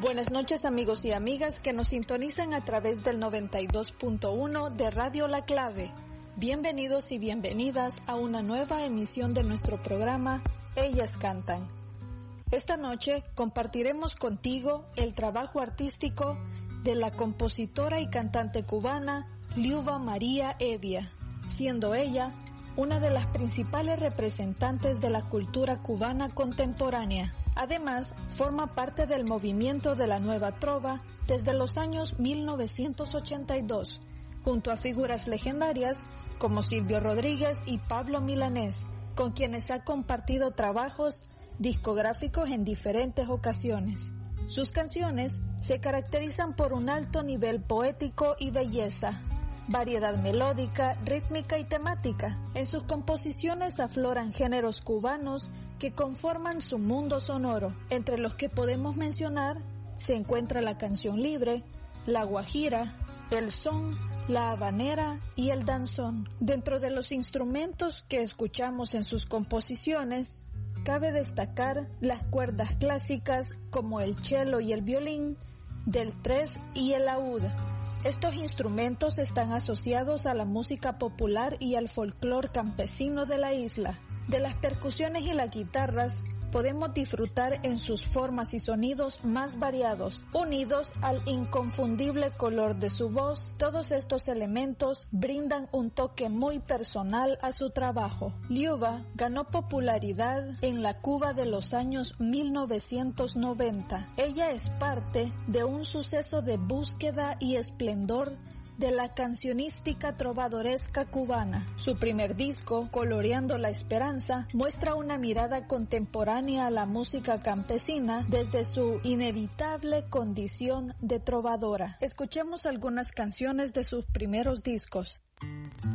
Buenas noches amigos y amigas que nos sintonizan a través del 92.1 de Radio La Clave. Bienvenidos y bienvenidas a una nueva emisión de nuestro programa Ellas Cantan. Esta noche compartiremos contigo el trabajo artístico de la compositora y cantante cubana Liuba María Hevia, siendo ella una de las principales representantes de la cultura cubana contemporánea. Además, forma parte del movimiento de la Nueva Trova desde los años 1982, junto a figuras legendarias como Silvio Rodríguez y Pablo Milanés, con quienes ha compartido trabajos discográficos en diferentes ocasiones. Sus canciones se caracterizan por un alto nivel poético y belleza, variedad melódica, rítmica y temática. En sus composiciones afloran géneros cubanos que conforman su mundo sonoro, entre los que podemos mencionar se encuentra la canción libre, la guajira, el son, la habanera y el danzón. Dentro de los instrumentos que escuchamos en sus composiciones, cabe destacar las cuerdas clásicas como el cello y el violín, del tres y el laúd. Estos instrumentos están asociados a la música popular y al folclore campesino de la isla. De las percusiones y las guitarras podemos disfrutar en sus formas y sonidos más variados, unidos al inconfundible color de su voz. Todos estos elementos brindan un toque muy personal a su trabajo. Liuba ganó popularidad en la Cuba de los años 1990. Ella es parte de un suceso de búsqueda y esplendor de la cancionística trovadoresca cubana. Su primer disco, Coloreando la Esperanza, muestra una mirada contemporánea a la música campesina desde su inevitable condición de trovadora. Escuchemos algunas canciones de sus primeros discos.